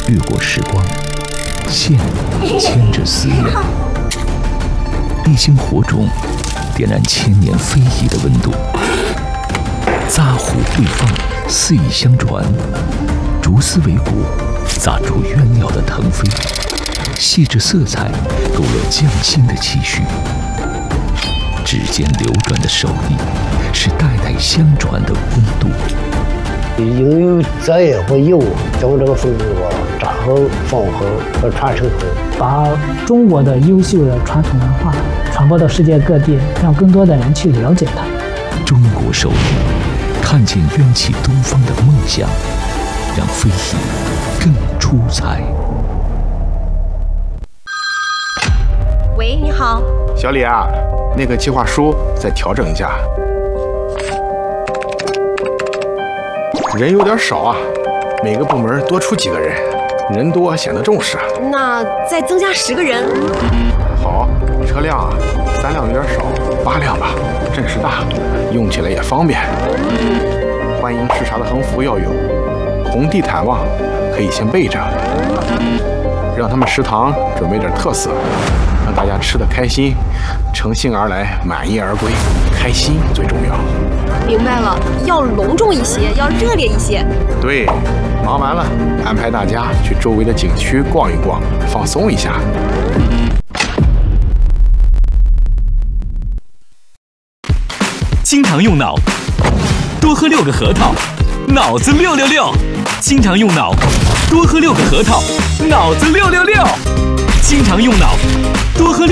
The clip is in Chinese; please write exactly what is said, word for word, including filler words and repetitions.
越过时光，线牵着思念，一星火种点燃千年非遗的温度。扎虎会放，四意相传，竹丝为骨，砸出鸳鸯的腾飞。细致色彩勾勒匠心的期许，指尖流转的手艺是代代相传的温度。 应有责任和义务将这个风俗扎好、放好和传承好， 把中国的优秀的传统文化传播到世界各地，让更多的人去了解它。 中国手艺，看见冤气东方的梦想，让非遗更出彩。 喂，你好， 小李啊，那个计划书再调整一下，人有点少啊，每个部门多出几个人，人多显得重视。 那再增加十个人。 好，车辆啊，三辆有点少，八辆吧，阵势大，用起来也方便。欢迎视察的横幅要有，红地毯望可以先备着，让他们食堂准备点特色。让大家吃得开心，乘兴而来，满意而归，开心最重要。 明白了，要隆重一些，要热烈一些。 对，忙完了，安排大家去周围的景区逛一逛，放松一下。 经常用脑，多喝六个核桃，脑子六六六。经常用脑，多喝六个核桃，脑子六六六。经常用脑，多喝。